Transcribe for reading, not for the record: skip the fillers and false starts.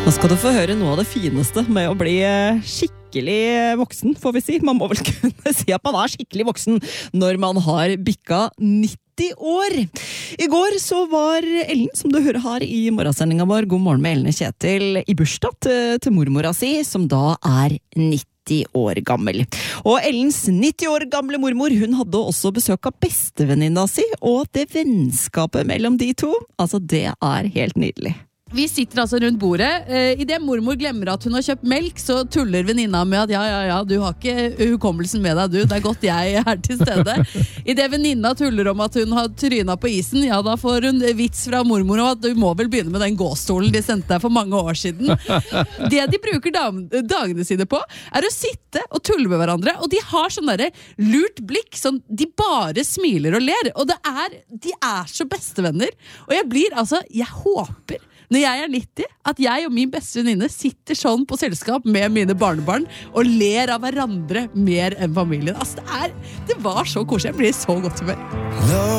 Nå skal du få høre noe av det fineste med å bli skikkelig voksen, får vi si. Man må vel kunne si at man er skikkelig voksen når man har bikka 90 år. I går så var Ellen, som du hører her i morgensendingen vår, God morgen med Ellen og Kjetil, i bursdag til mormora si, som da er 90 år gammel. Og Ellens 90 år gamle mormor, hun hadde også besøk av bestevenninna si, og det vennskapet mellom de to, altså det er helt nydelig. Vi sitter altså rundt bordet. I det mormor glemmer at hun har kjøpt melk, så tuller venninna med at ja, du har ikke hukommelsen med deg, du. Det er godt jeg er til stede. I det venninna tuller om at hun har tryna på isen, ja, da får hun vits fra mormor om at du må vel begynne med den gåstolen de sendte deg for mange år siden. Det de bruker dagene sine på, er å sitte og tulle med hverandre, og de har sånn der lurt blikk, sånn, de bare smiler og ler, og de er så bestevenner. Og jeg håper når jeg er 90, at jeg og min beste venninne sitter sånn på selskap med mine barnebarn og ler av hverandre mer enn familien. Altså, det var så koselig. Jeg blir så godt humør.